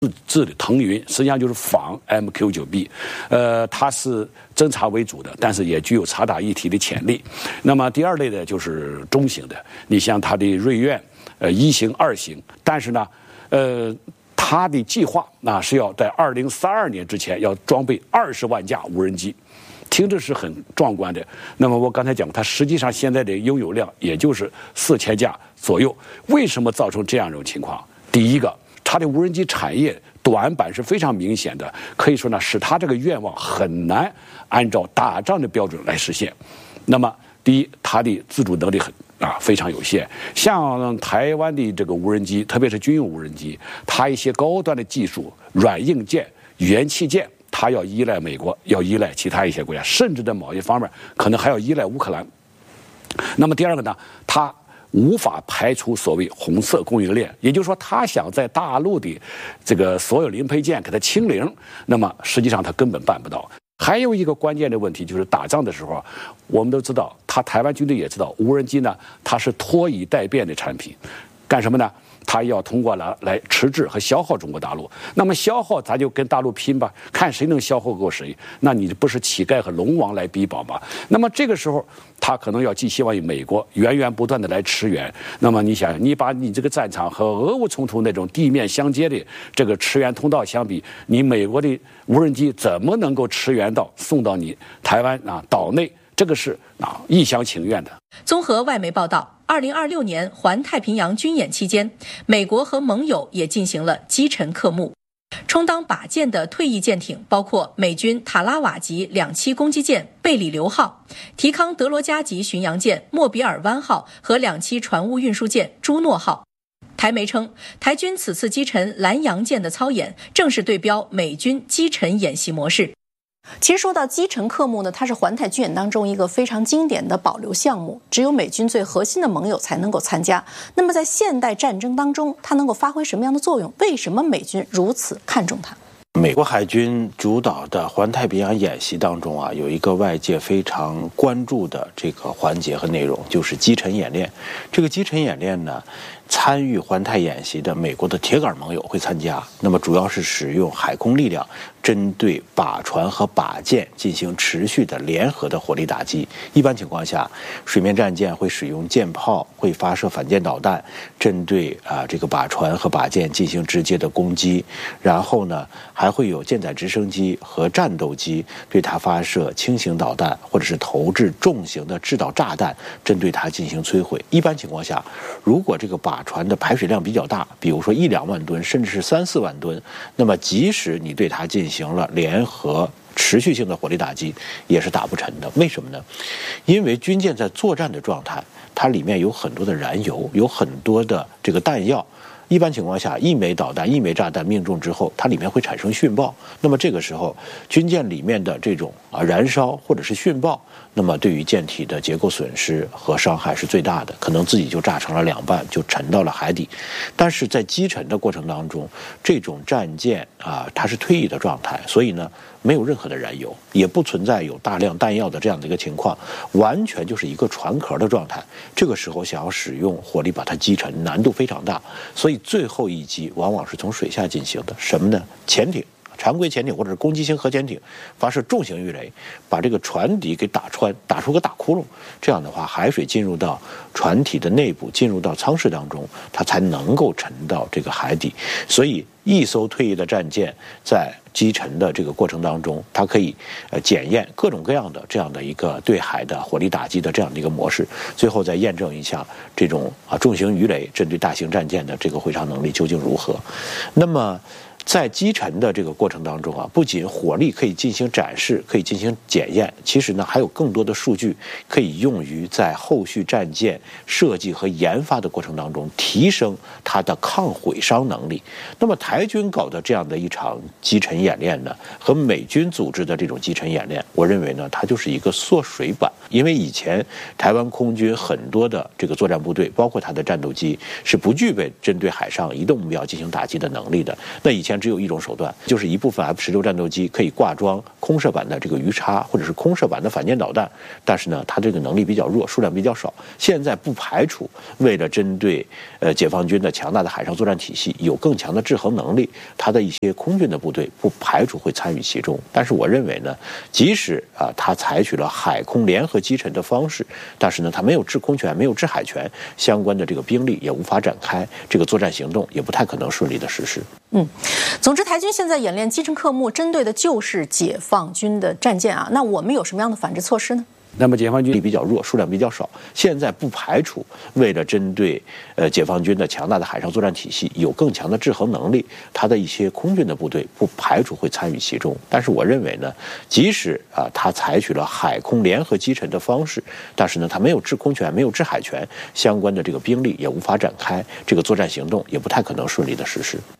制的腾云，实际上就是仿 MQ9B，它是侦察为主的，但是也具有察打一体的潜力。那么第二类的就是中型的，你像它的锐苑，1型、2型，但是呢，它的计划是要在2032年之前要装备20万架无人机。听着是很壮观的。那么我刚才讲，它实际上现在的拥有量也就是4000架左右。为什么造成这样一种情况？第一个，它的无人机产业短板是非常明显的，可以说呢，使它这个愿望很难按照打仗的标准来实现。那么，第一，它的自主能力非常有限。像台湾的这个无人机，特别是军用无人机，它一些高端的技术、软硬件、元器件，它要依赖美国，要依赖其他一些国家，甚至在某一方面可能还要依赖乌克兰。那么第二个呢，它无法排除所谓红色供应链，也就是说，他想在大陆的这个所有零配件给它清零，那么实际上他根本办不到。还有一个关键的问题就是打仗的时候，我们都知道，台湾军队也知道，无人机呢它是拖以待变的产品，干什么呢？他要通过来迟滞和消耗中国大陆。那么消耗咱就跟大陆拼吧，看谁能消耗过谁。那你不是乞丐和龙王来比保吗？那么这个时候他可能要寄希望于美国源源不断的来驰援。那么你想，你把你这个战场和俄乌冲突那种地面相接的这个驰援通道相比，你美国的无人机怎么能够驰援到送到你台湾岛内？这个是一厢情愿的。 综合外媒报道，2026年环太平洋军演期间，美国和盟友也进行了击沉克目。充当靶舰的退役舰艇包括美军塔拉瓦级两栖攻击舰贝里流号、提康德罗加级巡洋舰莫比尔湾号和两栖船坞运输舰朱诺号。台媒称，台军此次击沉蓝洋舰的操演，正是对标美军击沉演习模式。 其实说到击沉克目呢，它是环太军演当中一个非常经典的保留项目，只有美军最核心的盟友才能够参加。那么在现代战争当中，它能够发挥什么样的作用？为什么美军如此看重它？ 美国海军主导的环太平洋演习当中有一个外界非常关注的这个环节和内容，就是击沉演练。这个击沉演练呢，参与环太演习的美国的铁杆盟友会参加，那么主要是使用海空力量针对靶船和靶舰进行持续的联合的火力打击。一般情况下，水面战舰会使用舰炮，会发射反舰导弹，针对这个靶船和靶舰进行直接的攻击。然后呢，还会有舰载直升机和战斗机对它发射轻型导弹，或者是投掷重型的制导炸弹，针对它进行摧毁。一般情况下，如果这个靶船的排水量比较大，比如说1-2万吨，甚至是3-4万吨，那么即使你对它进行了联合持续性的火力打击，也是打不沉的。为什么呢？因为军舰在作战的状态，它里面有很多的燃油，有很多的这个弹药。一般情况下，一枚导弹、一枚炸弹命中之后，它里面会产生殉爆。那么这个时候，军舰里面的这种燃烧或者是殉爆，那么对于舰体的结构损失和伤害是最大的，可能自己就炸成了2半，就沉到了海底。但是在击沉的过程当中，这种战舰它是退役的状态，所以呢，没有任何的燃油，也不存在有大量弹药的这样的一个情况，完全就是一个船壳的状态。这个时候想要使用火力把它击沉，难度非常大，所以最后一击往往是从水下进行的。什么呢？潜艇。常规潜艇或者是攻击型核潜艇发射重型鱼雷，把这个船底给打穿，打出个大窟窿。这样的话，海水进入到船体的内部，进入到舱室当中，它才能够沉到这个海底。所以，一艘退役的战舰在击沉的这个过程当中，它可以检验各种各样的这样的一个对海的火力打击的这样的一个模式，最后再验证一下这种重型鱼雷针对大型战舰的这个毁伤能力究竟如何。那么在击沉的这个过程当中不仅火力可以进行展示，可以进行检验，其实呢还有更多的数据可以用于在后续战舰设计和研发的过程当中提升它的抗毁伤能力。那么台军搞的这样的一场击沉演练呢，和美军组织的这种击沉演练，我认为呢它就是一个缩水版。因为以前台湾空军很多的这个作战部队，包括它的战斗机，是不具备针对海上移动目标进行打击的能力的。那以前只有一种手段，就是一部分F-16战斗机可以挂装空射版的这个鱼叉，或者是空射版的反舰导弹，但是呢，它这个能力比较弱，数量比较少。现在不排除为了针对解放军的强大的海上作战体系有更强的制衡能力，它的一些空军的部队不排除会参与其中。但是我认为呢，即使它采取了海空联合击沉的方式，但是呢，它没有制空权，没有制海权，相关的这个兵力也无法展开，这个作战行动也不太可能顺利的实施。 总之，台军现在演练击沉克木，针对的就是解放军的战舰啊。那我们有什么样的反制措施呢？ 那么解放军力比较弱，数量比较少，现在不排除为了针对解放军的强大的海上作战体系有更强的制衡能力，它的一些空军的部队不排除会参与其中。但是我认为呢，即使它采取了海空联合击沉的方式，但是呢，它没有制空权，没有制海权，相关的这个兵力也无法展开，这个作战行动也不太可能顺利的实施。